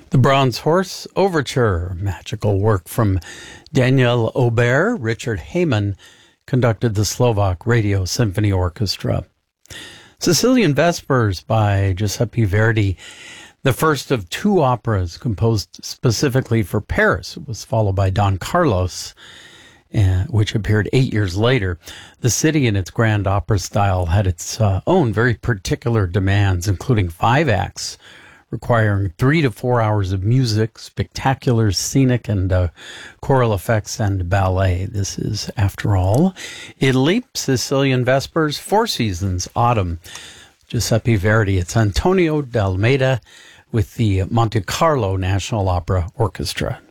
The Bronze Horse Overture, magical work from Daniel Aubert. Richard Hayman conducted the Slovak Radio Symphony Orchestra. Sicilian Vespers by Giuseppe Verdi, the first of two operas composed specifically for Paris. It was followed by Don Carlos, which appeared 8 years later. The city in its grand opera style had its own very particular demands, including 5 acts, requiring 3 to 4 hours of music, spectacular scenic and choral effects, and ballet. This is, after all, Italy, Sicilian Vespers, Four Seasons, Autumn, Giuseppe Verdi. It's Antonio D'Almeida with the Monte Carlo National Opera Orchestra.